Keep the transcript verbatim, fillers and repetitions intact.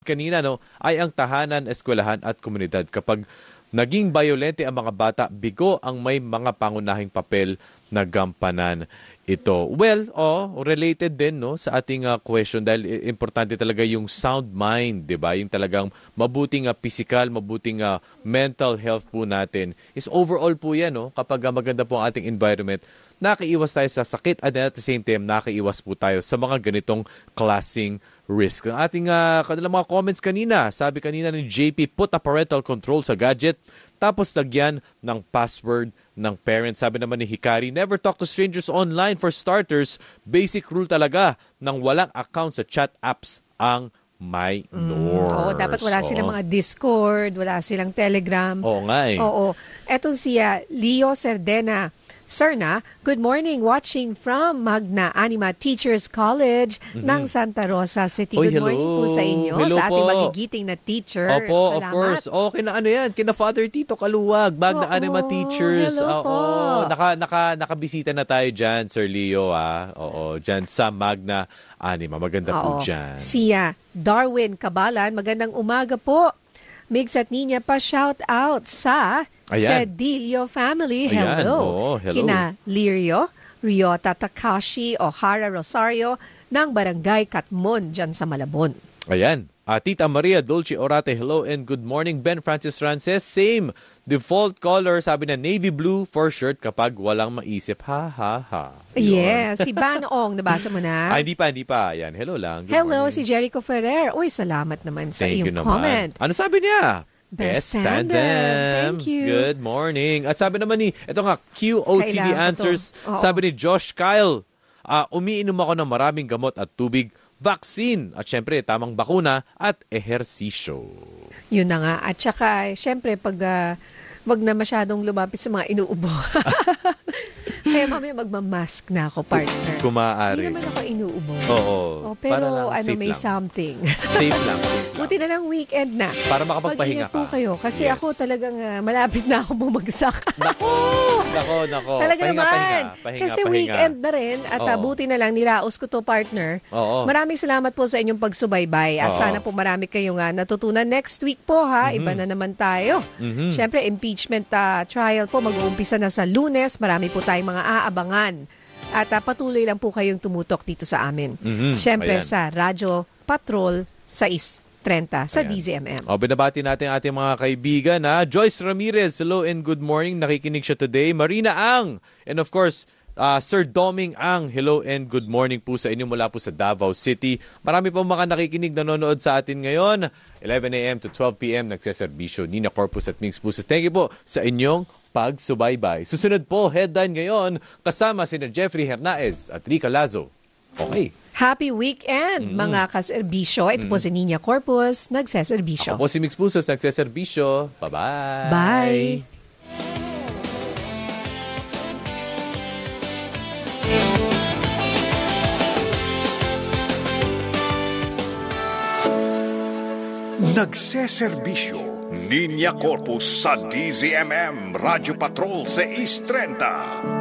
kanina, no, ay ang tahanan, eskwelahan at komunidad. Kapag naging violente ang mga bata, bigo ang may mga pangunahing papel na gampanan ito. Well, oh, related din no sa ating uh, question dahil importante talaga yung sound mind, 'di ba? Yung talagang mabuting uh, physical, mabuting uh, mental health po natin. Is overall po 'yan, no? Kapag uh, maganda po ang ating environment, nakaiwas tayo sa sakit at at the same time nakaiwas po tayo sa mga ganitong klaseng risk. Ang ating uh, kanilang mga comments kanina, sabi kanina ni J P, put a parental control sa gadget, tapos lagyan ng password ng parents. Sabi naman ni Hikari, never talk to strangers online for starters. Basic rule talaga ng walang account sa chat apps ang minors. Mm, oo, dapat wala silang mga Discord, wala silang Telegram. Oo nga eh. Oo. Etong siya, Leo Cerdena. Serna, good morning. Watching from Magna Anima Teachers College mm-hmm. ng Santa Rosa City. Oy, good hello. morning po sa inyo, Hello sa ating po. magigiting na teachers. Opo, Salamat. of course. O, kina ano yan? Kina Father Tito Kaluwag, Magna Oo, Anima Teachers. hello Oo, po. naka, naka, nakabisita na tayo dyan, Sir Leo. Ah. Oo, dyan sa Magna Anima. Maganda Oo. po dyan. Siya, Darwin Kabalan, magandang umaga po. Migs at Nina pa shout out sa Ayan. Sedillo family. Ayan. Hello. Oo, hello. Kina Lirio, Ryota Takashi, O'Hara Rosario ng Barangay Katmon dyan sa Malabon. Ayan. Uh, Tita Maria Dulce Orate, hello and good morning. Ben Francis Frances, same. Default color, sabi na navy blue for shirt kapag walang maisip. Ha, ha, ha. Yun. Yes, si Banong, nabasa mo na? Ah, hindi pa, hindi pa. Ayan, hello lang. Good Hello, morning. si Jericho Ferrer. Uy, salamat naman sa Thank you iyong naman. comment. Ano sabi niya? Best tandem. Thank you. Good morning. At sabi naman ni, ito nga, Q O T D Kailangan ko Answers. to. Oo. Sabi ni Josh Kyle, uh, umiinom ako ng maraming gamot at tubig, vaccine, at syempre, tamang bakuna at ehersisyo. Yun na nga. At saka, syempre, pag uh, wag na masyadong lumapit sa mga inuubo. Kaya mamaya magmamask na ako, partner. Kung maaari. Hindi naman ako inuubo. Oo. Oh, pero lang, ano, safe may lang. something. Safe lang, safe lang. Buti na lang weekend na. Para makapagpahinga Mag-ingat po ka. kayo. Kasi Yes. ako talagang uh, malapit na ako bumagsak. Nako, nako, nako. Talaga pahinga, naman. Pahinga, pahinga, Kasi pahinga. weekend na rin at uh, Oo. buti na lang niraos ko to, partner. Oo. Maraming salamat po sa inyong pagsubaybay at Oo. sana po marami kayong uh, natutunan next week po ha. Iba na naman tayo. Mhm. Siyempre, impeachment uh, trial po mag-uumpisa na sa Lunes. Marami po tayong mga aabangan. At uh, patuloy lang po kayong tumutok dito sa amin. Mhm. Siyempre Ayan. sa Radyo Patrol sa is thirty sa Ayan. D Z M M. O, binabati natin ang ating mga kaibigan. Ha? Joyce Ramirez, hello and good morning. Nakikinig siya today. Marina Ang. And of course, uh, Sir Doming Ang, hello and good morning po sa inyo mula po sa Davao City. Marami po mga nakikinig, nanonood sa atin ngayon. eleven a.m. to twelve p.m. nagseserbisyo. Nina Corpus at Mings Pusos. Thank you po sa inyong pagsubaybay. Susunod po, headline ngayon, kasama sina Jeffrey Hernaez at Rica Lazo. Okay. Happy weekend, mga kaserbisyo. Ito po si Nina Corpus, nagseserbisyo. Ako po si Mix Pusos, nagseserbisyo. Bye-bye. Bye. Nagseserbisyo, Ninya Corpus sa D Z M M Radio Patrol sa East thirty.